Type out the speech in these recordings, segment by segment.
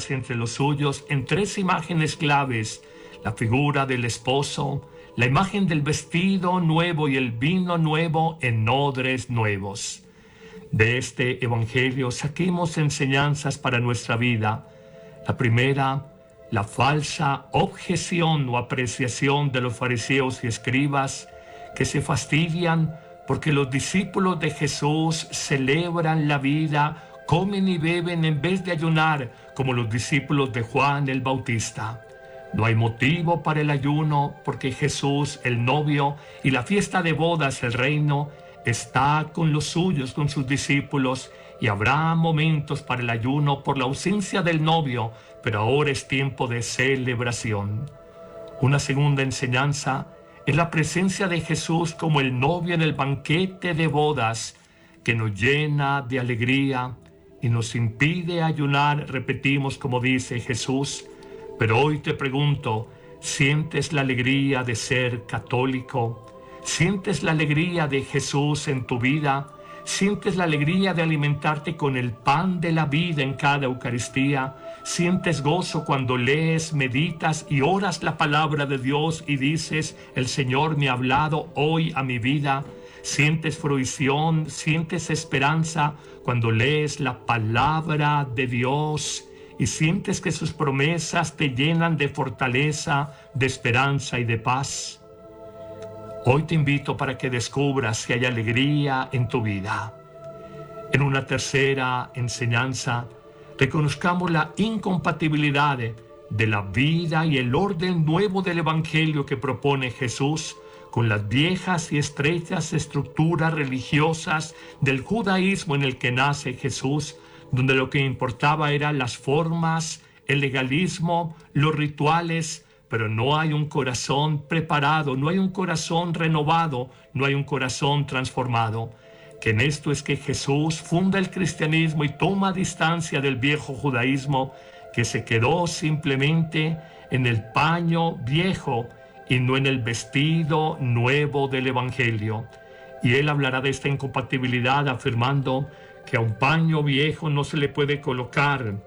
encontrarse entre los suyos en tres imágenes claves: la figura del esposo, la imagen del vestido nuevo y el vino nuevo en odres nuevos. De este evangelio saquemos enseñanzas para nuestra vida. La primera, la falsa objeción o apreciación de los fariseos y escribas que se fastidian porque los discípulos de Jesús celebran la vida, comen y beben en vez de ayunar, como los discípulos de Juan el Bautista. No hay motivo para el ayuno porque Jesús, el novio, y la fiesta de bodas, el reino, está con los suyos, con sus discípulos, y habrá momentos para el ayuno por la ausencia del novio, pero ahora es tiempo de celebración. Una segunda enseñanza es la presencia de Jesús como el novio en el banquete de bodas, que nos llena de alegría y nos impide ayunar, repetimos como dice Jesús. Pero hoy te pregunto, ¿sientes la alegría de ser católico? ¿Sientes la alegría de Jesús en tu vida? ¿Sientes la alegría de alimentarte con el pan de la vida en cada Eucaristía? ¿Sientes gozo cuando lees, meditas y oras la palabra de Dios y dices, el Señor me ha hablado hoy a mi vida? ¿Sientes fruición, sientes esperanza cuando lees la palabra de Dios y sientes que sus promesas te llenan de fortaleza, de esperanza y de paz? Hoy te invito para que descubras si hay alegría en tu vida. En una tercera enseñanza, reconozcamos la incompatibilidad de la vida y el orden nuevo del Evangelio que propone Jesús con las viejas y estrechas estructuras religiosas del judaísmo en el que nace Jesús, donde lo que importaba eran las formas, el legalismo, los rituales, pero no hay un corazón preparado, no hay un corazón renovado, no hay un corazón transformado. Que en esto es que Jesús funda el cristianismo y toma distancia del viejo judaísmo que se quedó simplemente en el paño viejo y no en el vestido nuevo del Evangelio. Y él hablará de esta incompatibilidad afirmando que a un paño viejo no se le puede colocar,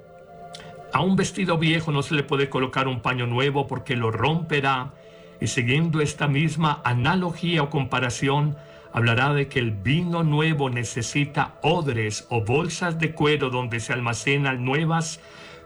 a un vestido viejo no se le puede colocar un paño nuevo porque lo romperá. Y siguiendo esta misma analogía o comparación, hablará de que el vino nuevo necesita odres o bolsas de cuero donde se almacenan nuevas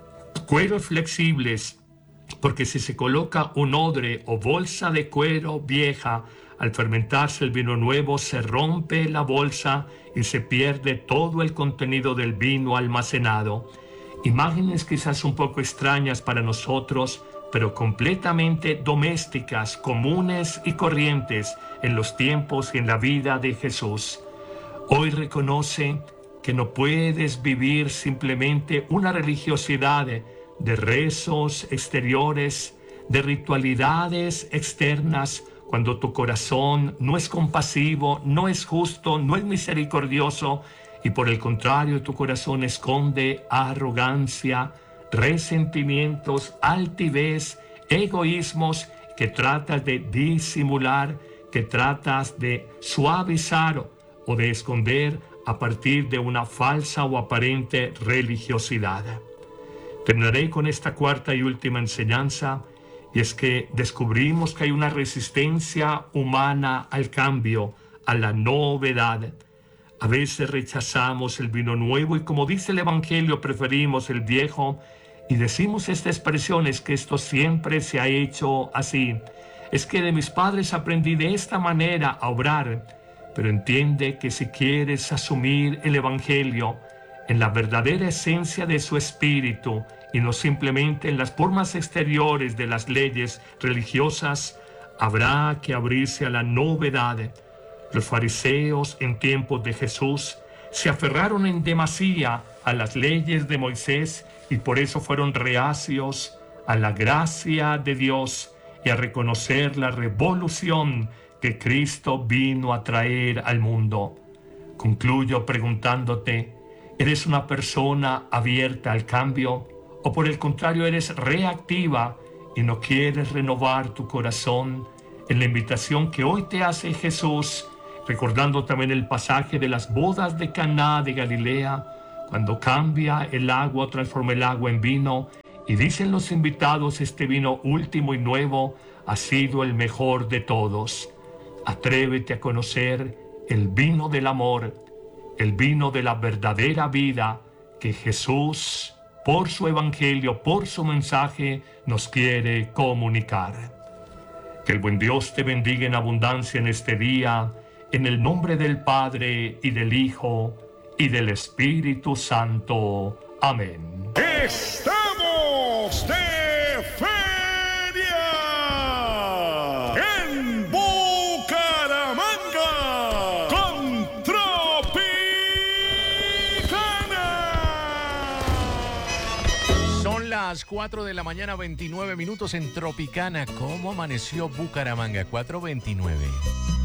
cueros flexibles, porque si se coloca un odre o bolsa de cuero vieja, al fermentarse el vino nuevo se rompe la bolsa y se pierde todo el contenido del vino almacenado. Imágenes quizás un poco extrañas para nosotros, pero completamente domésticas, comunes y corrientes en los tiempos y en la vida de Jesús. Hoy reconoce que no puedes vivir simplemente una religiosidad de rezos exteriores, de ritualidades externas, cuando tu corazón no es compasivo, no es justo, no es misericordioso, y por el contrario tu corazón esconde arrogancia, resentimientos, altivez, egoísmos que tratas de disimular, que tratas de suavizar o de esconder a partir de una falsa o aparente religiosidad. Terminaré con esta cuarta y última enseñanza, y es que descubrimos que hay una resistencia humana al cambio, a la novedad. A veces rechazamos el vino nuevo y, como dice el Evangelio, preferimos el viejo, y decimos esta expresión: es que esto siempre se ha hecho así, es que de mis padres aprendí de esta manera a obrar. Pero entiende que si quieres asumir el Evangelio en la verdadera esencia de su espíritu y no simplemente en las formas exteriores de las leyes religiosas, habrá que abrirse a la novedad. Los fariseos en tiempos de Jesús se aferraron en demasía a las leyes de Moisés y por eso fueron reacios a la gracia de Dios y a reconocer la revolución que Cristo vino a traer al mundo. Concluyo preguntándote: ¿eres una persona abierta al cambio o por el contrario eres reactiva y no quieres renovar tu corazón en la invitación que hoy te hace Jesús, recordando también el pasaje de las bodas de Caná de Galilea, cuando cambia el agua, transforma el agua en vino Y dicen los invitados, este vino último y nuevo ha sido el mejor de todos. Atrévete a conocer el vino del amor, el vino de la verdadera vida que Jesús, por su evangelio, por su mensaje, nos quiere comunicar. Que el buen Dios te bendiga en abundancia en este día, en el nombre del Padre, y del Hijo, y del Espíritu Santo. Amén. ¡Estamos de feria en Bucaramanga con Tropicana! Son las 4 de la mañana, 29 minutos en Tropicana. ¿Cómo amaneció Bucaramanga? 4:29.